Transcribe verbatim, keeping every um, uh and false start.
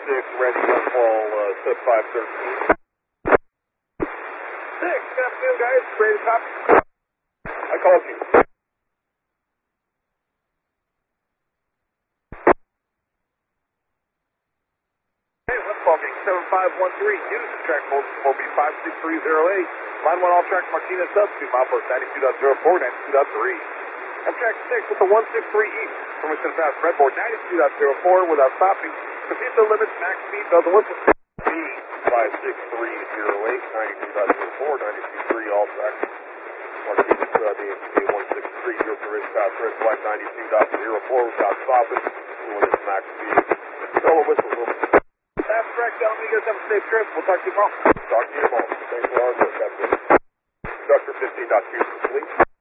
six, ready to fall, uh, set five thirteen. six, good afternoon, guys. Ready to top? I called you. Hey, let's call me seven five one three. Houston, track four B five six three zero eight. Line one, all track Martinez substitute, milepost ninety-two point zero four, ninety-two point three. I'm track six with the one six three East. Permission to pass Redboard ninety-two point zero four without stopping. Computer limits, max speed, Delta one six three. five six three zero eight, ninety-two point zero four, ninety-two point three, all track. Martinez, uh, the M P one six three, your permission pass red flag ninety-two point zero four without stopping. Limits, max speed. Solo whistle, whistle. That's correct, gentlemen. You guys have a safe trip. We'll talk to you tomorrow. Talk to you tomorrow. Thanks for our work. That's it. Conductor fifteen point two complete.